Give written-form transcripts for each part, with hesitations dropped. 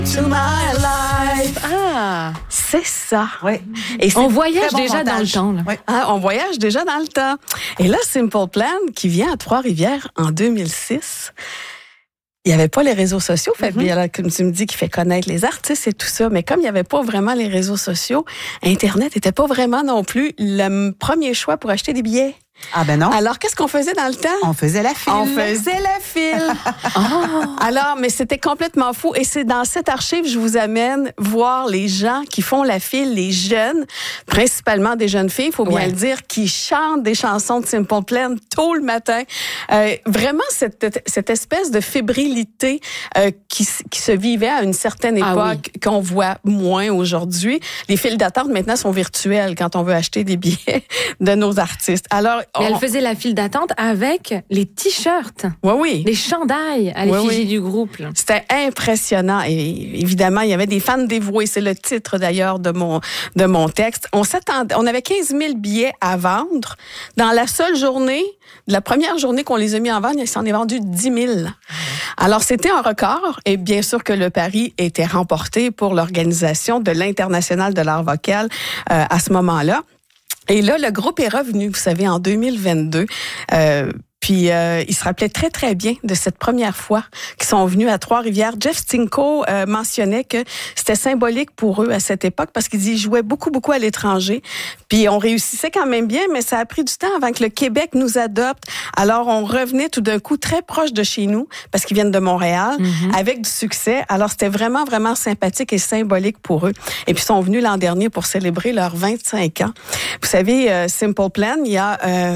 To my life. Ah, c'est ça. Oui. Et c'est on voyage bon déjà dans le montage. temps. Là. Oui. On voyage déjà dans le temps. Et là, Simple Plan, qui vient à Trois-Rivières en 2006, il n'y avait pas les réseaux sociaux, Fabiola, comme tu me dis, qui fait connaître les artistes et tout ça. Mais comme il n'y avait pas vraiment les réseaux sociaux, Internet n'était pas vraiment non plus le premier choix pour acheter des billets. Ah ben non. Alors, qu'est-ce qu'on faisait dans le temps? On faisait la file. On faisait la file. Alors, mais c'était complètement fou. Et c'est dans cette archive, je vous amène voir les gens qui font la file, les jeunes, principalement des jeunes filles, il faut bien le dire, qui chantent des chansons de Simple Plan tôt le matin. Vraiment, cette espèce de fébrilité qui se vivait à une certaine époque qu'on voit moins aujourd'hui. Les files d'attente maintenant sont virtuelles quand on veut acheter des billets de nos artistes. Alors, mais elle faisait la file d'attente avec les t-shirts, les chandails à l'effigie du groupe. Là. C'était impressionnant. Et évidemment, il y avait des fans dévoués. C'est le titre d'ailleurs de mon texte. On avait 15 000 billets à vendre. Dans la seule journée, la première journée qu'on les a mis en vente, il s'en est vendu 10 000. Alors, c'était un record. Et bien sûr que le pari était remporté pour l'organisation de l'International de l'art vocal à ce moment-là. Et là, le groupe est revenu, vous savez, en 2022. Puis, ils se rappelaient très, très bien de cette première fois qu'ils sont venus à Trois-Rivières. Jeff Stinko mentionnait que c'était symbolique pour eux à cette époque parce qu'ils jouaient beaucoup, beaucoup à l'étranger. Puis, on réussissait quand même bien, mais ça a pris du temps avant que le Québec nous adopte. Alors, on revenait tout d'un coup très proche de chez nous parce qu'ils viennent de Montréal avec du succès. Alors, c'était vraiment, vraiment sympathique et symbolique pour eux. Et puis, ils sont venus l'an dernier pour célébrer leurs 25 ans. Vous savez, Simple Plan, il y a...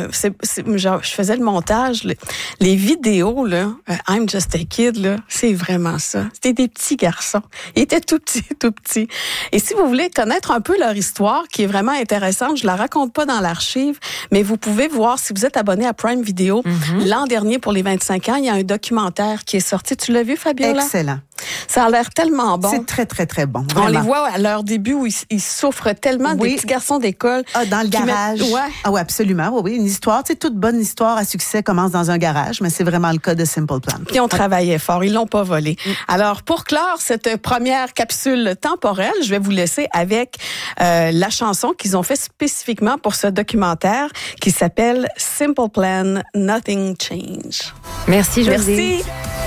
je faisais le montage. Les vidéos, là, I'm Just a Kid, là, c'est vraiment ça. C'était des petits garçons. Ils étaient tout petits. Et si vous voulez connaître un peu leur histoire, qui est vraiment intéressante, je la raconte pas dans l'archive, mais vous pouvez voir, si vous êtes abonné à Prime Video, l'an dernier, pour les 25 ans, il y a un documentaire qui est sorti. Tu l'as vu, Fabiola? Excellent. Ça a l'air tellement bon. C'est très, très, très bon. Vraiment. On les voit à leur début où ils souffrent tellement, des petits garçons d'école. Ah, dans le garage. Ah oui, absolument. Oui, une histoire. Tu sais, toute bonne histoire à succès commence dans un garage, mais c'est vraiment le cas de Simple Plan. Puis on travaillait fort, ils l'ont pas volé. Alors, pour clore cette première capsule temporelle, je vais vous laisser avec la chanson qu'ils ont fait spécifiquement pour ce documentaire qui s'appelle Simple Plan, Nothing Change. Merci, Josée. Merci.